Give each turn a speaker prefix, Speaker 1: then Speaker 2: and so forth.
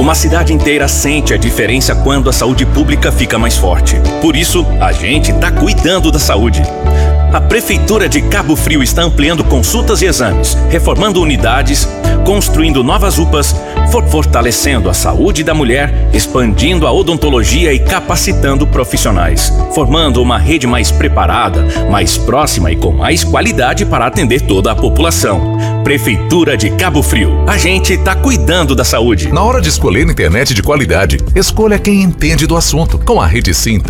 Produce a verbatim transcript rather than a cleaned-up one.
Speaker 1: Uma cidade inteira sente a diferença quando a saúde pública fica mais forte. Por isso, a gente tá cuidando da saúde. A Prefeitura de Cabo Frio está ampliando consultas e exames, reformando unidades, construindo novas U P As, fortalecendo a saúde da mulher, expandindo a odontologia e capacitando profissionais, formando uma rede mais preparada, mais próxima e com mais qualidade para atender toda a população. Prefeitura de Cabo Frio. A gente tá cuidando da saúde.
Speaker 2: Na hora de escolher internet de qualidade, escolha quem entende do assunto. Com a Rede Sim